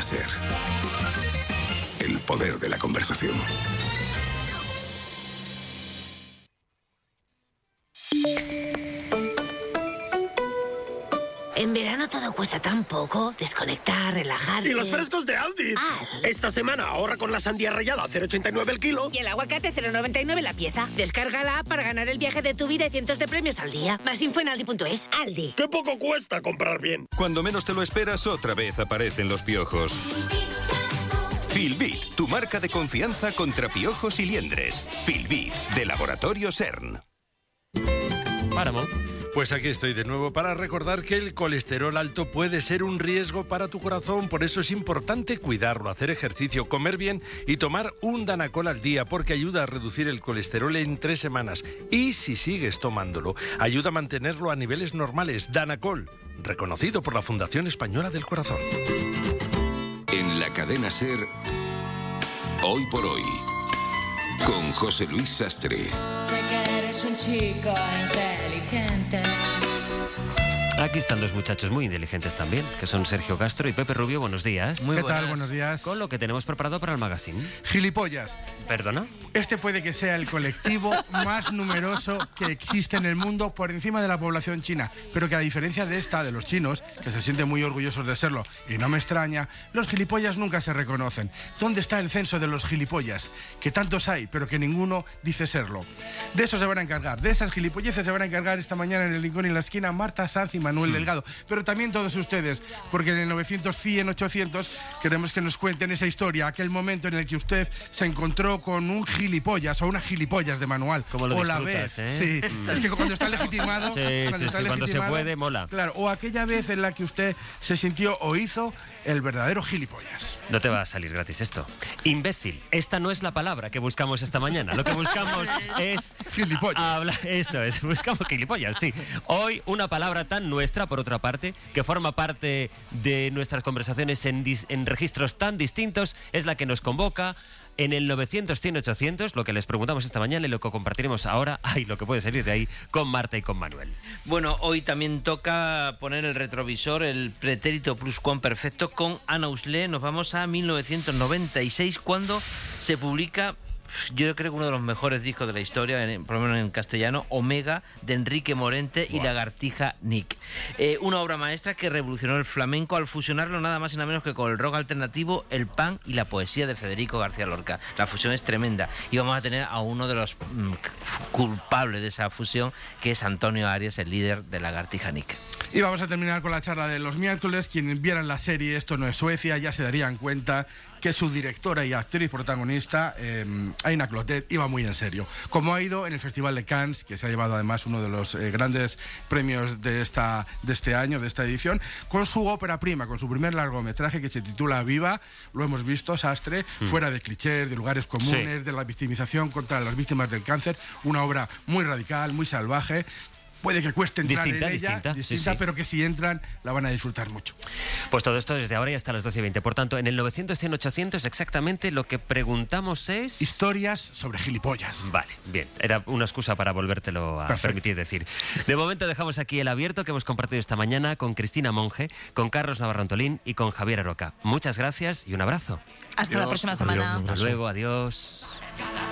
SER. El poder de la conversación. En verano todo cuesta tan poco. Desconectar, relajarse. ¡Y los frescos de Aldi! Esta semana ahorra con la sandía rallada a 0,89 el kilo. Y el aguacate 0,99 la pieza. Descarga la app para ganar el viaje de tu vida y cientos de premios al día. Más info en aldi.es. Aldi. ¡Qué poco cuesta comprar bien! Cuando menos te lo esperas, otra vez aparecen los piojos. Filbit, tu marca de confianza contra piojos y liendres. Filbit, de Laboratorio CERN. Paramount. Pues aquí estoy de nuevo para recordar que el colesterol alto puede ser un riesgo para tu corazón, por eso es importante cuidarlo, hacer ejercicio, comer bien y tomar un Danacol al día, porque ayuda a reducir el colesterol en 3 semanas. Y si sigues tomándolo, ayuda a mantenerlo a niveles normales. Danacol, reconocido por la Fundación Española del Corazón. En la cadena SER, Hoy por Hoy, con José Luis Sastre. Sé que eres un chico inteligente. Aquí están dos muchachos muy inteligentes también, que son Sergio Castro y Pepe Rubio. Buenos días. ¿Qué tal? Buenos días. Con lo que tenemos preparado para el magazine. Gilipollas. ¿Perdona? Este puede que sea el colectivo más numeroso que existe en el mundo por encima de la población china, pero que a diferencia de los chinos, que se sienten muy orgullosos de serlo, y no me extraña, los gilipollas nunca se reconocen. ¿Dónde está el censo de los gilipollas? Que tantos hay, pero que ninguno dice serlo. De eso se van a encargar, de esas gilipolleces se van a encargar esta mañana en el Rincón y en la Esquina Marta Sanz y Manuel Delgado, pero también todos ustedes, porque en el 900, 100, 800 queremos que nos cuenten esa historia, aquel momento en el que usted se encontró con un gilipollas o una gilipollas de manual. Como lo o la disfrutas, vez, ¿eh? sí. Es que cuando está legitimado, cuando se puede, mola. Claro, o aquella vez en la que usted se sintió o hizo el verdadero gilipollas. No te va a salir gratis esto. Imbécil, esta no es la palabra que buscamos esta mañana. Lo que buscamos es... Gilipollas. Eso es, buscamos gilipollas, sí. Hoy una palabra tan nuestra, por otra parte, que forma parte de nuestras conversaciones en registros tan distintos, es la que nos convoca en el 900, 100, 800, lo que les preguntamos esta mañana y lo que compartiremos ahora, lo que puede salir de ahí, con Marta y con Manuel. Bueno, hoy también toca poner el retrovisor, el pretérito pluscuamperfecto con Anna Usle. Nos vamos a 1996, cuando se publica, yo creo que uno de los mejores discos de la historia, por lo menos en castellano, Omega, de Enrique Morente y Lagartija Nick. Una obra maestra que revolucionó el flamenco al fusionarlo nada más y nada menos que con el rock alternativo, el punk y la poesía de Federico García Lorca. La fusión es tremenda y vamos a tener a uno de los culpables de esa fusión, que es Antonio Arias, el líder de Lagartija Nick. Y vamos a terminar con la charla de los miércoles. Quienes vieran la serie Esto no es Suecia ya se darían cuenta que su directora y actriz protagonista, Aina Clotet, iba muy en serio. Como ha ido en el Festival de Cannes, que se ha llevado además uno de los grandes premios de este año, de esta edición, con su ópera prima, con su primer largometraje que se titula Viva. Lo hemos visto, Sastre, fuera de clichés, de lugares comunes, de la victimización contra las víctimas del cáncer. Una obra muy radical, muy salvaje. Puede que cueste entrar en ella, distinta, pero que si entran la van a disfrutar mucho. Pues todo esto desde ahora y hasta las 12:20. Por tanto, en el 900, 100, 800 exactamente lo que preguntamos es... historias sobre gilipollas. Vale, bien. Era una excusa para volvértelo a permitir decir. De momento dejamos aquí el abierto que hemos compartido esta mañana con Cristina Monge, con Carlos Navarro Antolín y con Javier Aroca. Muchas gracias y un abrazo. Hasta la próxima semana. Hasta luego, adiós.